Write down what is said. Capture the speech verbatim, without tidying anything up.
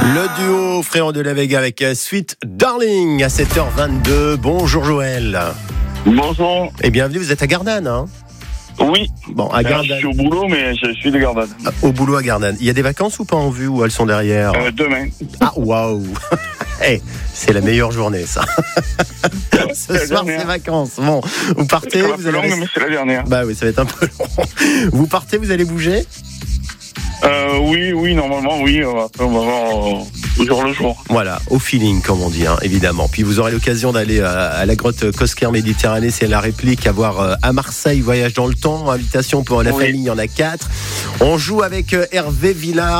Le duo Frérot de la Vega avec Sweet Darling à sept heures vingt-deux. Bonjour Joël. Bonjour. Et bienvenue, vous êtes à Gardanne, hein? Oui. Bon, à Gardanne. Je suis au boulot, mais je suis de Gardanne. Au boulot à Gardanne. Il y a des vacances ou pas en vue, ou elles sont derrière? euh, Demain. Ah, waouh. Hey, c'est la meilleure journée, ça. Ce soir, c'est vacances. Bon, vous partez, ça va vous peu allez. long, rester... mais c'est la dernière. Bah oui, ça va être un peu long. Vous partez, vous allez bouger? Euh, oui, oui, normalement, oui. Après, on va voir euh, au jour le jour. Voilà, au feeling, comme on dit, hein, évidemment. Puis vous aurez l'occasion d'aller à, à la grotte Cosquer Méditerranée, c'est la réplique, à voir euh, à Marseille, voyage dans le temps, invitation pour la Oui. famille, il y en a quatre. On joue avec euh, Hervé Villard.